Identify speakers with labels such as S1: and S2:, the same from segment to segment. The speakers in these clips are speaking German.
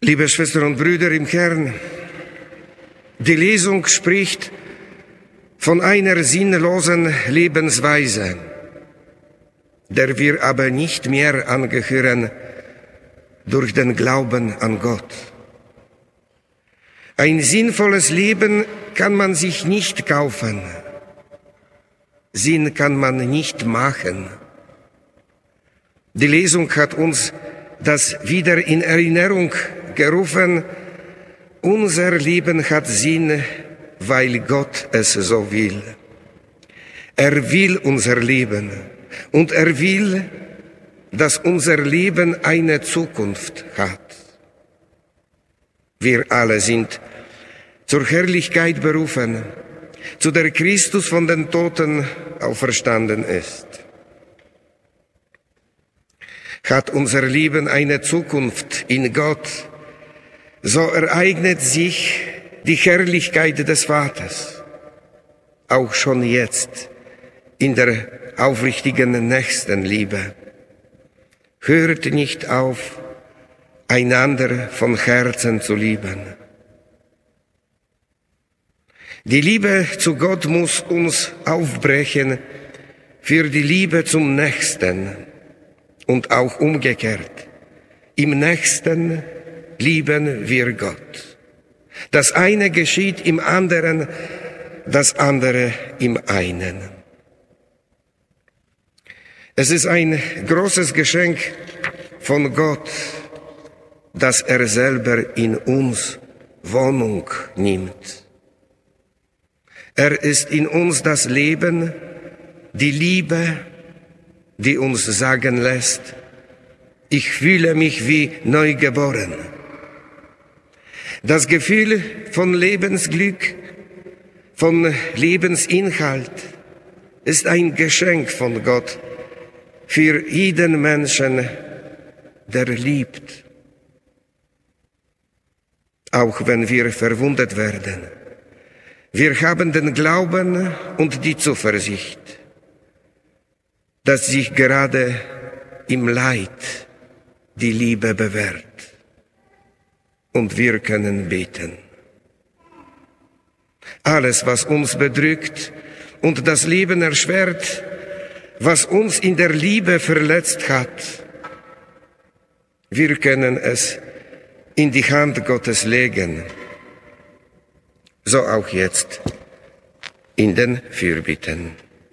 S1: Liebe Schwestern und Brüder im Herrn, die Lesung spricht von einer sinnlosen Lebensweise, der wir aber nicht mehr angehören durch den Glauben an Gott. Ein sinnvolles Leben kann man sich nicht kaufen. Sinn kann man nicht machen. Die Lesung hat uns das wieder in Erinnerung gerufen. Unser Leben hat Sinn, weil Gott es so will. Er will unser Leben und er will, dass unser Leben eine Zukunft hat. Wir alle sind zur Herrlichkeit berufen, zu der Christus von den Toten auferstanden ist. Hat unser Leben eine Zukunft in Gott, so ereignet sich die Herrlichkeit des Vaters, auch schon jetzt in der aufrichtigen Nächstenliebe. Hört nicht auf, einander von Herzen zu lieben. Die Liebe zu Gott muss uns aufbrechen für die Liebe zum Nächsten und auch umgekehrt. Im Nächsten lieben wir Gott. Das eine geschieht im anderen, das andere im einen. Es ist ein großes Geschenk von Gott, dass er selber in uns Wohnung nimmt. Er ist in uns das Leben, die Liebe, die uns sagen lässt, ich fühle mich wie neugeboren. Das Gefühl von Lebensglück, von Lebensinhalt ist ein Geschenk von Gott für jeden Menschen, der liebt. Auch wenn wir verwundet werden. Wir haben den Glauben und die Zuversicht, dass sich gerade im Leid die Liebe bewährt. Und wir können beten. Alles, was uns bedrückt und das Leben erschwert, was uns in der Liebe verletzt hat, wir können es in die Hand Gottes legen. So auch jetzt in den Fürbitten.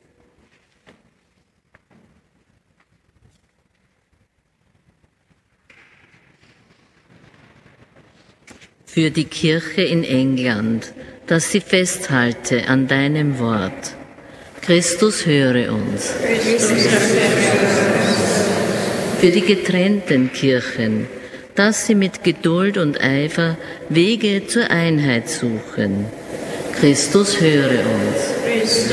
S2: Für die Kirche in England, dass sie festhalte an deinem Wort. Christus, höre uns. Für die getrennten Kirchen, dass sie mit Geduld und Eifer Wege zur Einheit suchen. Christus, höre uns.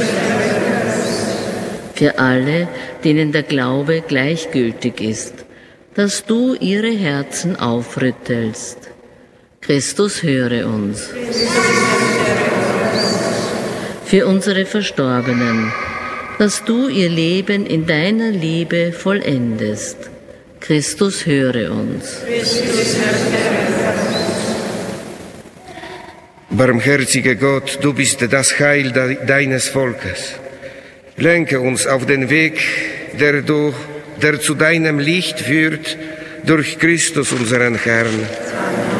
S2: Für alle, denen der Glaube gleichgültig ist, dass du ihre Herzen aufrüttelst. Christus, höre uns. Für unsere Verstorbenen, dass du ihr Leben in deiner Liebe vollendest. Christus, höre uns.
S1: Barmherziger Gott, du bist das Heil deines Volkes. Lenke uns auf den Weg, der zu deinem Licht führt, durch Christus, unseren Herrn.